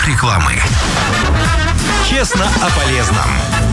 рекламы. Честно о полезном.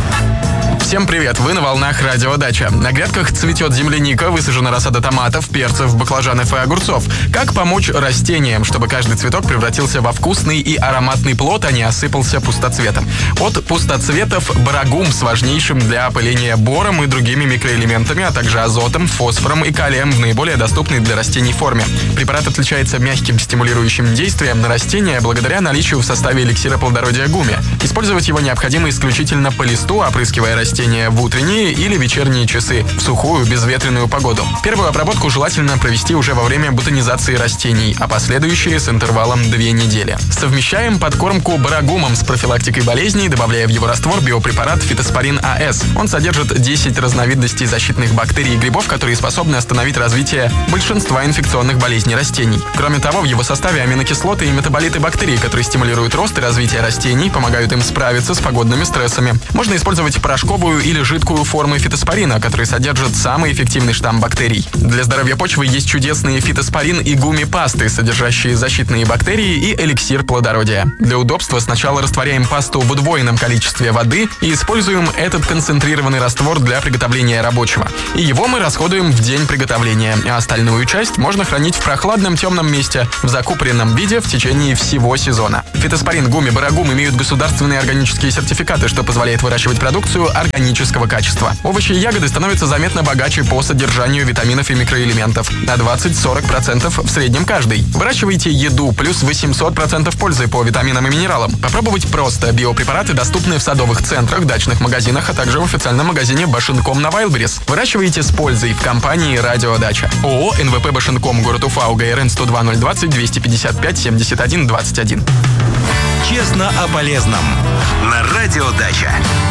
Всем привет, вы на волнах Радио Дача. На грядках цветет земляника, высажена рассада томатов, перцев, баклажанов и огурцов. Как помочь растениям, чтобы каждый цветок превратился во вкусный и ароматный плод, а не осыпался пустоцветом? От пустоцветов барагум с важнейшим для опыления бором и другими микроэлементами, а также азотом, фосфором и калием в наиболее доступной для растений форме. Препарат отличается мягким стимулирующим действием на растения благодаря наличию в составе эликсира плодородия гуми. Использовать его необходимо исключительно по листу, опрыскивая растения в утренние или вечерние часы, в сухую, безветренную погоду. Первую обработку желательно провести уже во время бутонизации растений, а последующие с интервалом 2 недели. Совмещаем подкормку барагумом с профилактикой болезней, добавляя в его раствор биопрепарат фитоспорин АС. Он содержит 10 разновидностей защитных бактерий и грибов, которые способны остановить развитие большинства инфекционных болезней растений. Кроме того, в его составе аминокислоты и метаболиты бактерий, которые стимулируют рост и развитие растений, помогают им справиться с погодными стрессами. Можно использовать порошковую или жидкую формы фитоспорина, которые содержат самый эффективный штамм бактерий. Для здоровья почвы есть чудесные фитоспорин и гуми-пасты, содержащие защитные бактерии и эликсир плодородия. Для удобства сначала растворяем пасту в удвоенном количестве воды и используем этот концентрированный раствор для приготовления рабочего. И его мы расходуем в день приготовления, а остальную часть можно хранить в прохладном темном месте в закупоренном виде в течение всего сезона. Фитоспорин, гуми, барагум имеют государственные органические сертификаты, что позволяет выращивать продукцию органического качества. Овощи и ягоды становятся заметно богаче по содержанию витаминов и микроэлементов. На 20-40% в среднем каждый. Выращивайте еду, плюс 800% пользы по витаминам и минералам. Попробовать просто. Биопрепараты доступны в садовых центрах, дачных магазинах, а также в официальном магазине Башенком на Wildberries. Выращивайте с пользой в компании Радио Дача. ООО НВП Башенком, город Уфа, УГРН 102 020 255 71 21. Честно о полезном. На Радио Дача.